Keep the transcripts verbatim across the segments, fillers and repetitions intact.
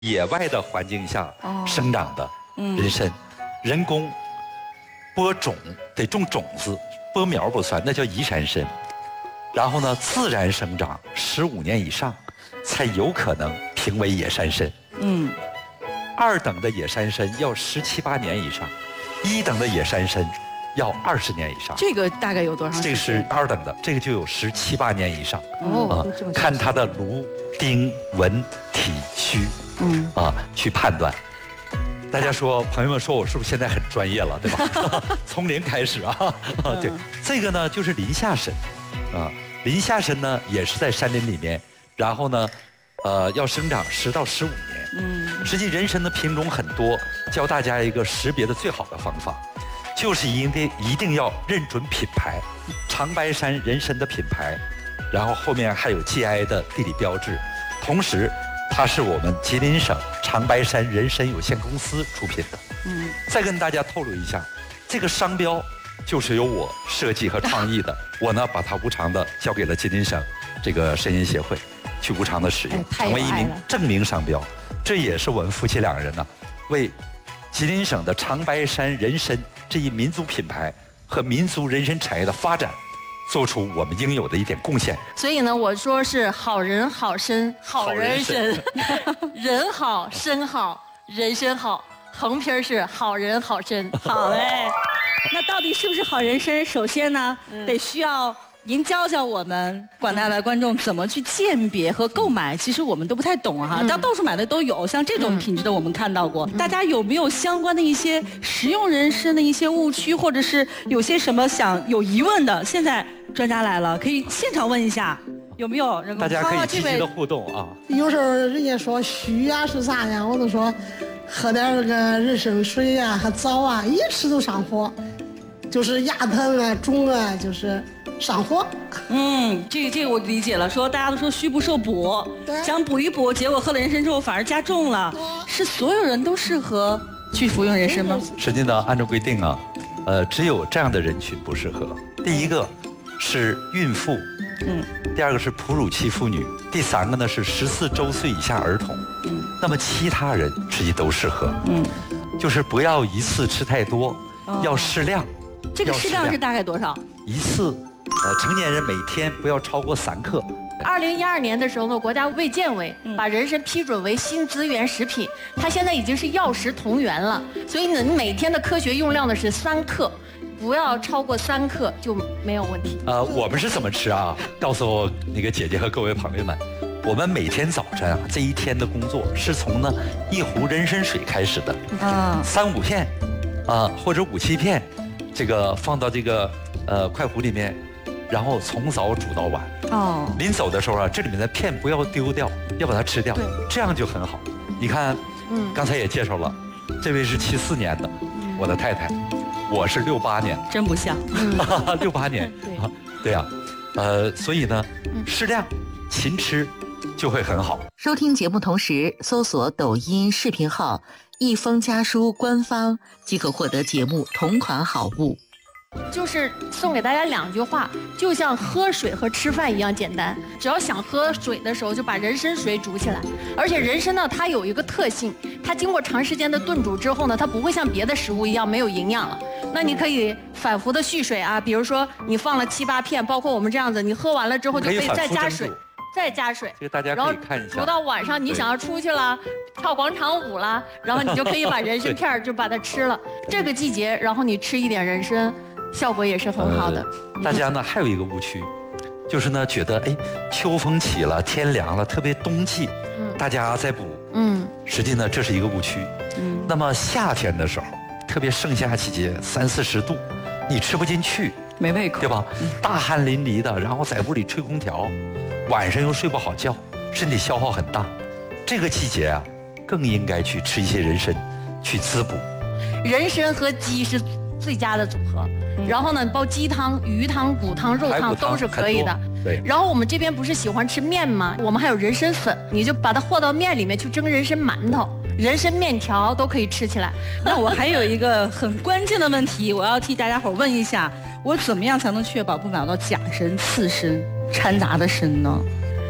野外的环境下生长的人参，哦嗯、人工播种得种种子，播苗不算，那叫移山参。然后呢，自然生长十五年以上，才有可能评为野山参。嗯，二等的野山参要十七八年以上，一等的野山参要二十年以上。 这个大概有多长时间？ 这个是二等的，这个就有十七八年以上。哦，呃、看它的炉、丁、纹、体、须，嗯啊，去判断。大家说，朋友们说我是不是现在很专业了，对吧？从零开始啊，啊，对，这个呢就是林下参，啊，林下参呢也是在山林里面，然后呢，呃，要生长十到十五年。嗯，实际人参的品种很多，教大家一个识别的最好的方法，就是一定一定要认准品牌，长白山人参的品牌，然后后面还有 G I 的地理标志，同时。它是我们吉林省长白山人参有限公司出品的。嗯，再跟大家透露一下，这个商标就是由我设计和创意的。我呢，把它无偿的交给了吉林省这个参研协会，去无偿的使用，成为一名证明商标。这也是我们夫妻两人呢，为吉林省的长白山人参这一民族品牌和民族人参产业的发展。做出我们应有的一点贡献。 所以呢，我说是好人好参，好人参，人好参好，人参好，横批是好人好参。 好嘞，那到底是不是好人参？首先呢，嗯、得需要您教教我们广大的观众怎么去鉴别和购买。其实我们都不太懂哈，但、嗯、到处买的都有，像这种品质的我们看到过。嗯、大家有没有相关的一些食用人参的一些误区，或者是有些什么想有疑问的？现在。专家来了，可以现场问一下，有没有人？ 大家可以积极的互动啊。 有时候人家说虚呀是啥呀，我都说喝点那个人参水呀和枣啊，一吃都上火，就是牙疼啊、肿啊，就是上火。 嗯，这个这个我理解了。说大家都说虚不受补，想补一补，结果喝了人参之后反而加重了。是所有人都适合去服用人参吗？ 实际呢，按照规定啊，呃，只有这样的人群不适合。第一个。是孕妇，嗯，第二个是哺乳期妇女，第三个呢是十四周岁以下儿童，嗯，那么其他人实际都适合，嗯，就是不要一次吃太多，哦、要适量。 这个适量是大概多少？ 一次，呃，成年人每天不要超过三克。 二零一二年的时候呢，国家卫健委把人参批准为新资源食品，它现在已经是药食同源了，所以呢，你每天的科学用量呢是三克。不要超过三克就没有问题。 呃，我们是怎么吃啊？告诉我那个姐姐和各位朋友们，我们每天早晨啊，这一天的工作是从呢一壶人参水开始的，啊，三五片，啊或者五七片，这个放到这个呃快壶里面，然后从早煮到晚。哦。临走的时候啊，这里面的片不要丢掉，要把它吃掉，这样就很好。你看，嗯，刚才也介绍了，这位是七四年的，嗯、我的太太。我是六八年， 真不像， 六八年，对，对呀，呃，所以呢，适量勤吃就会很好。 收听节目同时搜索抖音视频号“一封家书”官方，即可获得节目同款好物。 就是送给大家两句话，就像喝水和吃饭一样简单。只要想喝水的时候，就把人参水煮起来。而且人参呢，它有一个特性，它经过长时间的炖煮之后呢，它不会像别的食物一样没有营养了。那你可以反复的蓄水啊，比如说你放了七八片，包括我们这样子，你喝完了之后就可以再加水。再加水， 这个大家可以看一下。 煮到晚上，你想要出去了，跳广场舞了，然后你就可以把人参片就把它吃了。这个季节，然后你吃一点人参，效果也是很好的。 呃、大家呢还有一个误区，就是呢觉得哎，秋风起了，天凉了，特别冬季，嗯、大家在补。嗯，实际呢这是一个误区。嗯，那么夏天的时候，特别盛夏季节，三四十度，你吃不进去， 没胃口， 对吧？嗯、大汗淋漓的，然后在屋里吹空调。晚上又睡不好觉，身体消耗很大，这个季节啊，更应该去吃一些人参，去滋补。 人参和鸡是最佳的组合，嗯、然后呢，包鸡汤、鱼汤、骨汤、肉汤都是可以的。 对。 然后我们这边不是喜欢吃面吗？我们还有人参粉，你就把它和到面里面去蒸人参馒头、人参面条都可以吃起来。 那我还有一个很关键的问题，我要替大家伙问一下，我怎么样才能确保不买到假参、次参？掺杂的参呢？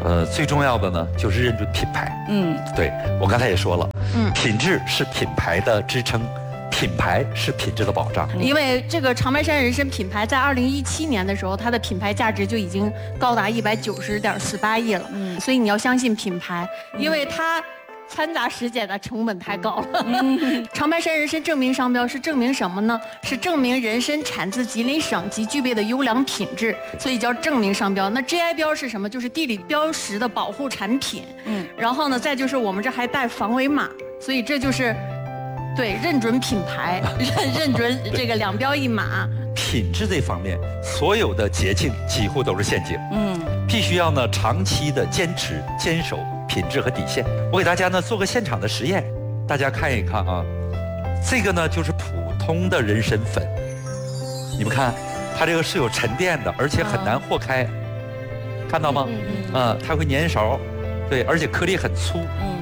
呃，最重要的呢就是认准品牌。嗯，对我刚才也说了，嗯，品质是品牌的支撑，品牌是品质的保障。 因为这个长白山人参品牌在二零一七年的时候，它的品牌价值就已经高达一百九十点四八亿了。嗯，所以你要相信品牌，因为它掺杂实检的成本太高了。嗯、长白山人参证明商标是证明什么呢？是证明人参产自吉林省及具备的优良品质，所以叫证明商标。那 G I 标是什么？就是地理标识的保护产品。嗯，然后呢，再就是我们这还带防伪码，所以这就是。对，认准品牌，认认准这个两标一码。 品质这方面，所有的捷径几乎都是陷阱。嗯，必须要呢长期的坚持坚守品质和底线。我给大家呢做个现场的实验，大家看一看啊，这个呢就是普通的人参粉，你们看，它这个是有沉淀的，而且很难和开，看到吗？嗯啊，它会粘勺，对，而且颗粒很粗。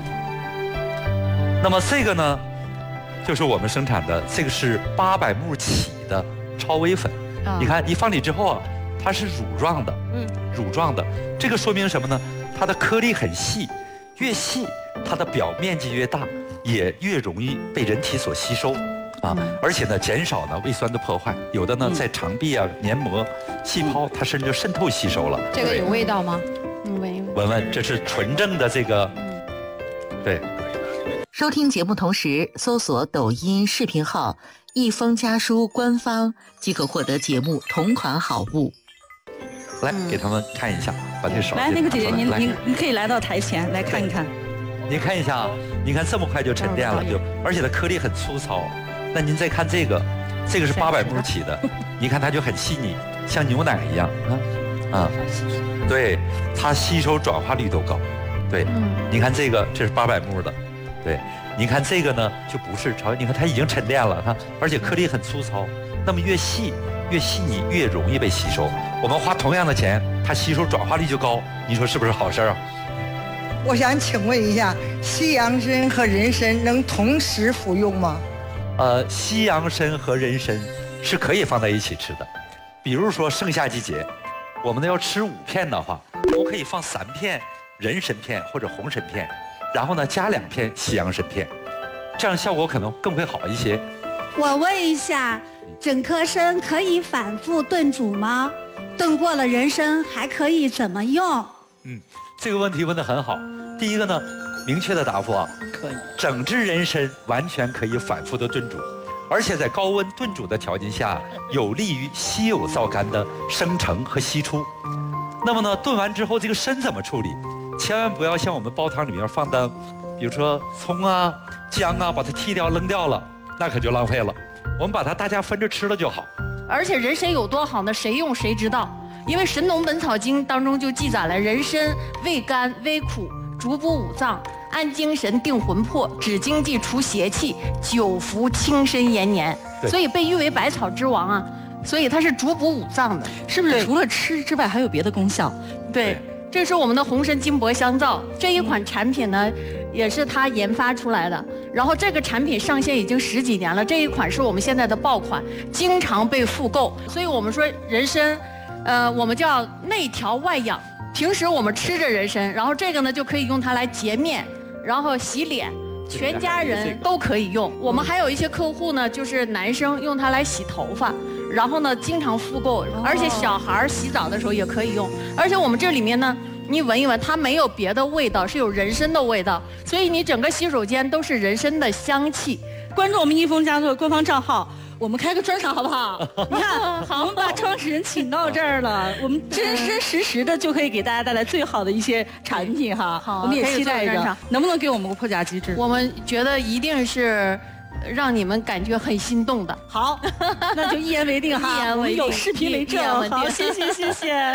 嗯，那么这个呢？就是我们生产的，这个是八百目起的超微粉。啊、你看，一放里之后啊，它是乳状的，嗯，乳状的。这个说明什么呢？它的颗粒很细，越细，它的表面积越大，也越容易被人体所吸收。啊，嗯、而且呢，减少呢胃酸的破坏。有的呢，嗯、在肠壁啊、黏膜、细胞，它甚至就渗透吸收了。 这个有味道吗？ 嗯，闻闻闻，这是纯正的这个，对。 收听节目同时搜索抖音视频号“一封家书”官方，即可获得节目同款好物。 来，给他们看一下，把这手来，那个姐姐，您您您可以来到台前来看一看。 您看一下啊，您看这么快就沉淀了，就而且它颗粒很粗糙。那您再看这个，这个是八百目起的，你看它就很细腻，像牛奶一样啊啊，对，它吸收转化率都高。对，你看这个，这是八百目的。对，你看这个呢，就不是朝，你看它已经沉淀了，看，而且颗粒很粗糙，那么越细越细腻，越容易被吸收。我们花同样的钱，它吸收转化率就高，你说是不是好事啊？ 我想请问一下，西洋参和人参能同时服用吗？ 呃，西洋参和人参是可以放在一起吃的，比如说盛夏季节，我们要吃五片的话，我可以放三片人参片或者红参片。然后呢，加两片西洋参片，这样效果可能更会好一些。 我问一下，整颗参可以反复炖煮吗？炖过了人参还可以怎么用？ 嗯，这个问题问得很好。第一个呢，明确的答复啊，可以。整只人参完全可以反复的炖煮，而且在高温炖煮的条件下，有利于稀有皂苷的生成和析出。那么呢，炖完之后这个参怎么处理？千万不要像我们煲汤里面放的，比如说葱啊、姜啊，把它剔掉扔掉了，那可就浪费了。我们把它大家分着吃了就好。 而且人参有多好呢？谁用谁知道。因为《神农本草经》当中就记载了，人参味甘微苦，主补五脏，安精神，定魂魄，止经济，除邪气，久服轻身延年，所以被誉为百草之王啊。所以它是主补五脏的， 是不是？除了吃之外，还有别的功效？ 对。这是我们的红参金箔香皂这一款产品呢，也是他研发出来的。然后这个产品上线已经十几年了，这一款是我们现在的爆款，经常被复购。所以我们说人参，呃，我们叫内调外养。平时我们吃着人参，然后这个呢就可以用它来洁面，然后洗脸，全家人都可以用。我们还有一些客户呢，就是男生用它来洗头发。然后呢，经常复购，而且小孩洗澡的时候也可以用。而且我们这里面呢，你闻一闻，它没有别的味道，是有人参的味道，所以你整个洗手间都是人参的香气。 关注我们一封家族的官方账号，我们开个专场好不好？你看，我们把创始人请到这儿了，我们真真实实的就可以给大家带来最好的一些产品哈。好，我们也期待着，能不能给我们个破解机制？ 我们觉得一定是。让你们感觉很心动的。 好，那就一言为定哈。 一言为定， 有视频为证。好，谢谢谢谢。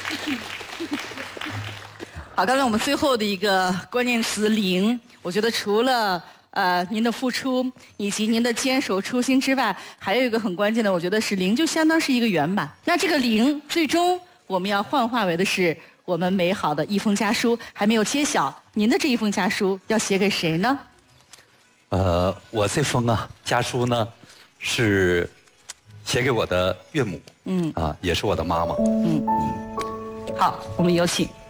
好，刚才我们最后的一个关键词“零”，我觉得除了呃您的付出以及您的坚守初心之外，还有一个很关键的，我觉得是零，就相当是一个圆满。那这个零，最终我们要幻化为的是我们美好的一封家书。还没有揭晓，您的这一封家书要写给谁呢？ 呃，我这封啊家书呢，是写给我的岳母，嗯，啊，也是我的妈妈，嗯， 好，我们有请。